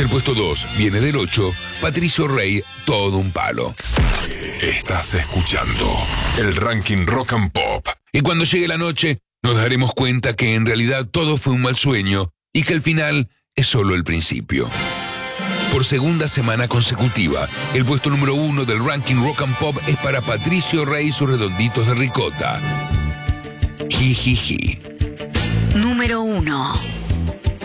Si el puesto 2 viene del 8, Patricio Rey, todo un palo. Estás escuchando el ranking Rock and Pop. Y cuando llegue la noche, nos daremos cuenta que en realidad todo fue un mal sueño y que el final es solo el principio. Por segunda semana consecutiva, el puesto número 1 del ranking Rock and Pop es para Patricio Rey y sus redonditos de ricota. Jijiji. Número 1.